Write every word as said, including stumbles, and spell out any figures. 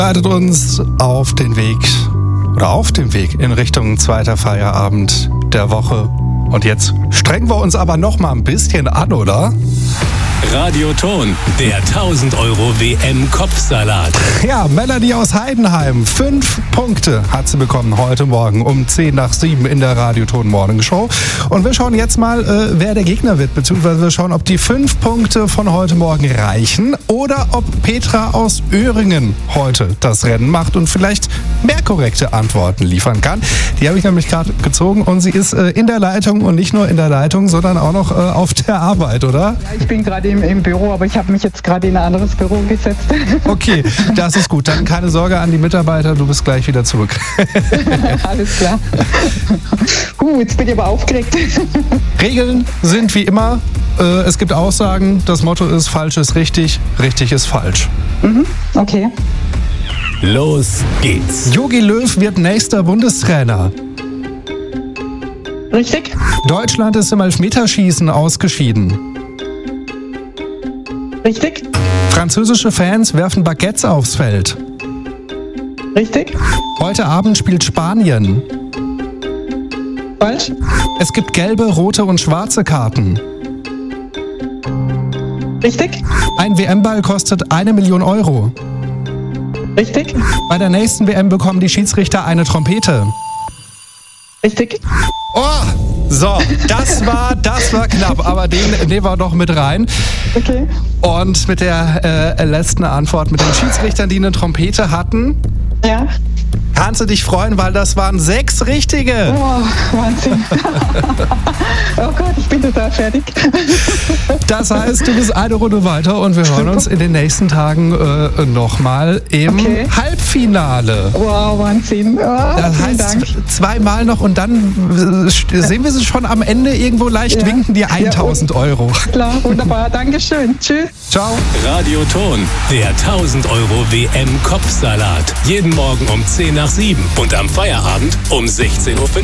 Leitet uns auf den Weg oder auf dem Weg in Richtung zweiter Feierabend der Woche. Und jetzt strengen wir uns aber noch mal ein bisschen an, oder? Radioton, der tausend Euro W M-Kopfsalat. Ja, Melanie aus Heidenheim. Fünf Punkte hat sie bekommen heute Morgen um zehn nach sieben in der Radioton Morning Show. Und wir schauen jetzt mal, äh, wer der Gegner wird, beziehungsweise wir schauen, ob die fünf Punkte von heute Morgen reichen oder ob Petra aus Öhringen heute das Rennen macht und vielleicht mehr korrekte Antworten liefern kann. Die habe ich nämlich gerade gezogen und sie ist äh, in der Leitung und nicht nur in der Leitung, sondern auch noch äh, auf der Arbeit, oder? Ja, ich bin gerade im, im Büro, aber ich habe mich jetzt gerade in ein anderes Büro gesetzt. Okay, das ist gut. Dann keine Sorge an die Mitarbeiter, du bist gleich wieder zurück. Alles klar. Gut, jetzt bin ich aber aufgeregt. Regeln sind wie immer, äh, es gibt Aussagen, das Motto ist, falsch ist richtig, richtig ist falsch. Mhm, okay. Los geht's. Jogi Löw wird nächster Bundestrainer. Richtig? Deutschland ist im Elfmeterschießen ausgeschieden. Richtig? Französische Fans werfen Baguettes aufs Feld. Richtig? Heute Abend spielt Spanien. Falsch? Es gibt gelbe, rote und schwarze Karten. Richtig? Ein W M-Ball kostet eine Million Euro. Richtig? Bei der nächsten W M bekommen die Schiedsrichter eine Trompete. Richtig? Oh, so, das war, das war knapp, aber den nehmen wir noch mit rein. Okay. Und mit der äh, letzten Antwort, mit den Schiedsrichtern, die eine Trompete hatten, Ja. kannst du dich freuen, weil das waren sechs richtige. Oh, Wahnsinn. Oh Gott, ich bin total fertig. Das heißt, du bist eine Runde weiter und wir hören uns in den nächsten Tagen äh, nochmal im Okay. Halbfinale. Wow, Wahnsinn. Oh, Das vielen heißt, Dank. zweimal noch und dann äh, sehen wir sie schon am Ende irgendwo leicht Ja. winken dir Ja, tausend Euro. Klar, wunderbar. Dankeschön. Tschüss. Ciao. Radioton, der tausend Euro W M-Kopfsalat. Jeden Morgen um zehn nach sieben und am Feierabend um sechzehn Uhr fünfzig.